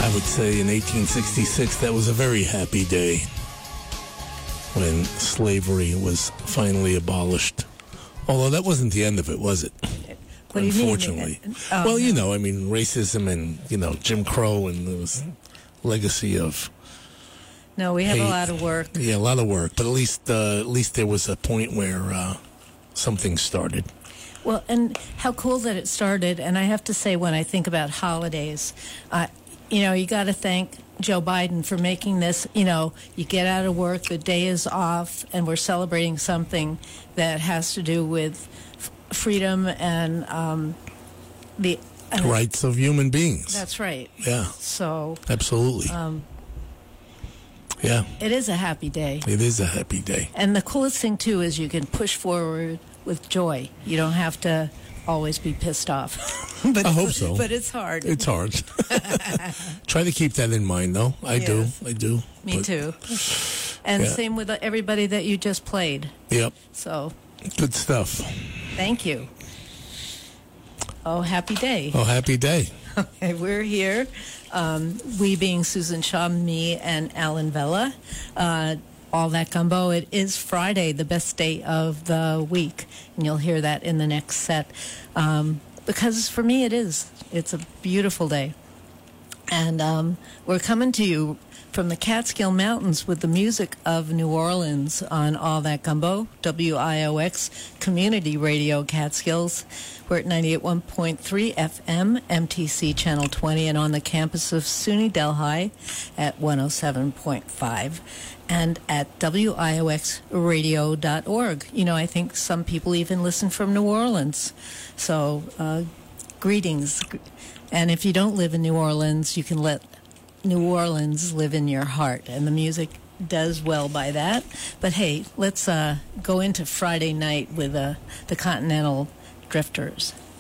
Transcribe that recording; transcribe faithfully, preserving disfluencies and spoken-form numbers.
I would say in eighteen sixty-six, that was a very happy day when slavery was finally abolished. Although that wasn't the end of it, was it? What Unfortunately. Do you mean? Oh, well, you no. know, I mean, racism and, you know, Jim Crow and there was legacy of... No, we have hate. a lot of work. Yeah, a lot of work. But at least, uh, at least there was a point where uh, something started. Well, and how cool that it started. And I have to say, when I think about holidays, uh, you know, you got to thank Joe Biden for making this, you know, you get out of work, the day is off, and we're celebrating something that has to do with f- freedom and um, the... Uh, rights of human beings. That's right. Yeah. So... Absolutely. Um, yeah. It is a happy day. It is a happy day. And the coolest thing, too, is you can push forward with joy. You don't have to always be pissed off. but, I hope so. But it's hard. It's hard. Try to keep that in mind, though. I Yes. do. I do. Me But- too. And Yeah. same with everybody that you just played. Yep. So, Good stuff. thank you. Oh, happy day. Oh, happy day. Okay, we're here. Um, we being Susan Shaw, me, and Alan Vella. Uh, all that gumbo. It is Friday, the best day of the week. And you'll hear that in the next set. Um, because for me, it is. It's a beautiful day. And um, we're coming to you from the Catskill Mountains with the music of New Orleans on All That Gumbo, W I O X Community Radio Catskills. We're at ninety-eight point one point three F M, M T C Channel twenty, and on the campus of SUNY Delhi at one oh seven point five, and at W I O X radio dot org. You know, I think some people even listen from New Orleans. So, uh, greetings. And if you don't live in New Orleans, you can let New Orleans live in your heart. And the music does well by that. But hey, let's uh, go into Friday night with uh, the Continental Drifters.